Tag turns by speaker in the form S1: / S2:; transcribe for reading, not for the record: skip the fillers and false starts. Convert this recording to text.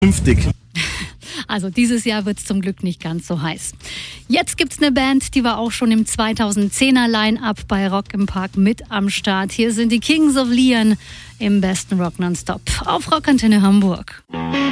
S1: vernünftig.
S2: Also dieses Jahr wird es zum Glück nicht ganz so heiß. Jetzt gibt's eine Band, die war auch schon im 2010er Line-Up bei Rock im Park mit am Start. Hier sind die Kings of Leon im besten Rock Nonstop auf Rockantenne Hamburg.